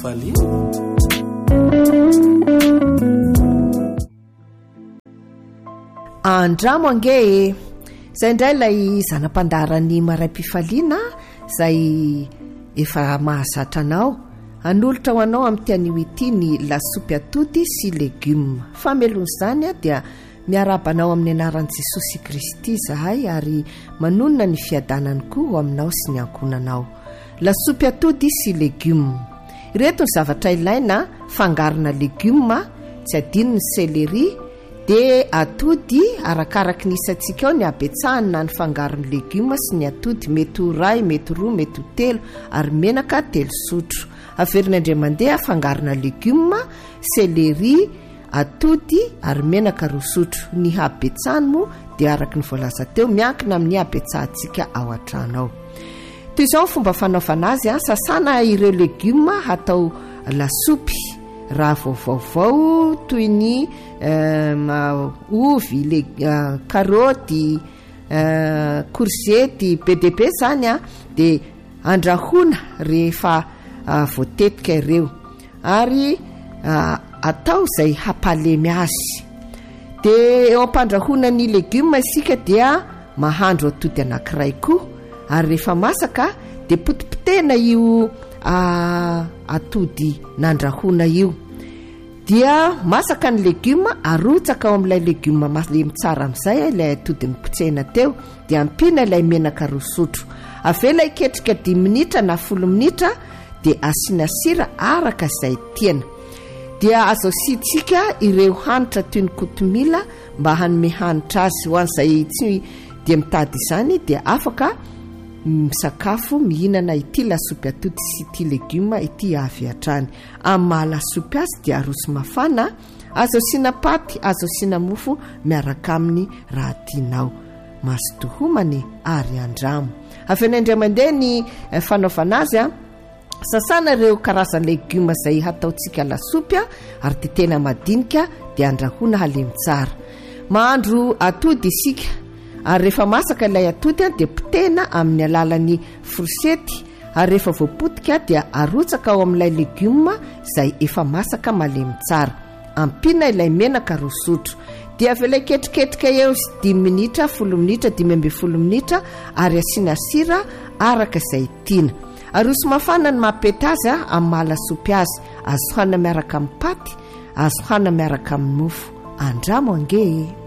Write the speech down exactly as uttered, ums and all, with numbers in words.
Andramo ange zay indray ilay zanam-pandarany maray-pifaliana zay efa mahazatra anao anolotra ho anao amin'ny tian'io ity ny lasopy atody sy legioma. Famelon'izany a dia miarabanao amin'ny anaran'i Jesosy Kristy zahay ary manonona ny fiadanany koa ho aminao sy ny ankonanao. Lasopy atody sy legioma. Ireto ny zavatra ilaina fangarona legioma, tsy adino ny céleri dia atody arakaraky ny isantsika ao ny abetsahany na ny fangarony legioma sy ny atody, mety ho ray, mety roa, mety ho telo ary menaka telo sotro. Averina indray mandeha fangarona legioma, céleri, atody ary menaka roa sotro. Ny habetsahany moa dia araky ny voalaza teo miankina amin'ny habetsahantsika ao an-trano ao. Toy izao fomba fanaovana azy a, sasana ireo legioma hatao lasopy raha vaovaovao toy ny uh, ovy, le, uh, karoty, uh, korzety, be dia be zany a, dia andrahona rehefa uh, voatetika ireo ary uh, atao izay hampalemy azy. Dia eo ampandrahona ny legioma isika dia mahandro atody anankiray koa ary rehefa masaka dia potipotena io uh, atody nandrahona io. Dia masaka ny legioma, arotsaka ao amin'ilay legioma malemy tsara amin'izay ilay atody nipotsehina teo, dia ampiana ilay menaka roa sotro. Avela iketrika dimy minitra na folo minitra dia asiana sira araka izay tiana. Dia azo asiantsika ireo hanitra toy ny kotomila mba hanome hanitra azy. Ho an'izay tsy dia mitady izany dia afaka misakafo mihinana ity lasopy atody sy ity legioma ity avy hatrany. Amin'ny mahalasopy azy dia aroso mafana, azo asiana paty, azo asiana mofo miaraka amin'ny raha tianao. Mahasotohomany ary andramo. Avena indray mandeha ny fanaovana azy a, sasana ireo karazana legioma izay hataontsika lasopy ary tetena madinika dia andrahoana halemy tsara. Mahandro atody isika ary rehefa masaka ilay atody dia potena amin'ny alalan'ny forsety ary rehefa voapotika dia arotsaka ao amin'ilay legioma izay efa masaka malemy tsara. Ampiana ilay menaka roa sotro dia avela ketriketrika eo dimy minitra, folo minitra, dimy amby folo minitra ary asiana sira araka izay tiana. Aroso mafana ny mampeta azy amin'ny mahalasopy azy. Azo hanina miaraka amin'ny paty, azo hanina miaraka amin'ny mofo. Andramo ange.